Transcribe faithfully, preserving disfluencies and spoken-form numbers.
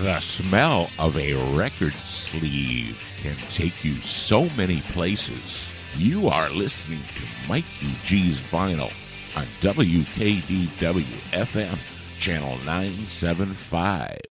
The smell of a record sleeve can take you so many places. You are listening to Mikey G's Vinyl on W K D W F M, Channel nine seventy-five.